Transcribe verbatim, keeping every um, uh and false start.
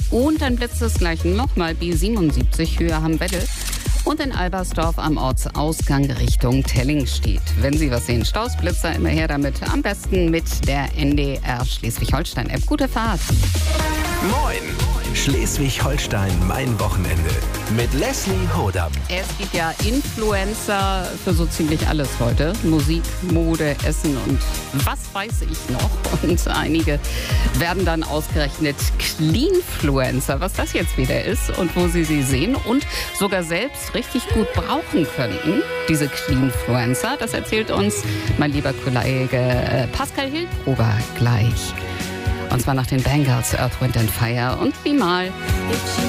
Und dann blitzt es gleich nochmal B siebenundsiebzig Höhe Hamm-Weddel. Und in Albersdorf am Ortsausgang Richtung Tellingstedt. Wenn Sie was sehen, Stausblitzer, immer her damit. Am besten mit der N D R Schleswig-Holstein-App. Gute Fahrt. Moin! Schleswig-Holstein, mein Wochenende. Mit Leslie Hodam. Es gibt ja Influencer für so ziemlich alles heute. Musik, Mode, Essen und was weiß ich noch. Und einige werden dann ausgerechnet Cleanfluencer, was das jetzt wieder ist und wo sie sie sehen und sogar selbst richtig gut brauchen könnten, diese Cleanfluencer. Das erzählt uns mein lieber Kollege Pascal Hildgruber gleich. Und zwar nach den Bangles, Earth, Wind and Fire und wie mal